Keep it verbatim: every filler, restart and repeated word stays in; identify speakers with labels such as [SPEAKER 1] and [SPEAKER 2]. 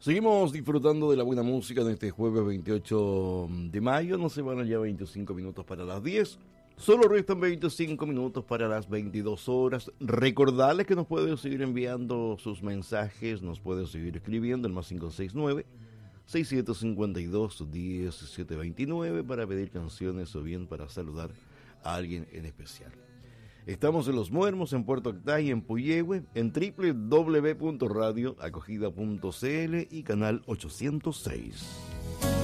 [SPEAKER 1] Seguimos disfrutando de la buena música en este jueves veintiocho de mayo. No se van allá veinticinco minutos para las diez. Solo restan veinticinco minutos para las veintidós horas. Recordarles que nos pueden seguir enviando sus mensajes, nos pueden seguir escribiendo el más cinco seis nueve, seis siete cinco dos, uno cero siete dos nueve para pedir canciones o bien para saludar a alguien en especial. Estamos en Los Muermos, en Puerto Octay, en Puyehue, en doble u doble u doble u punto radio acogida punto c l y canal ochocientos seis.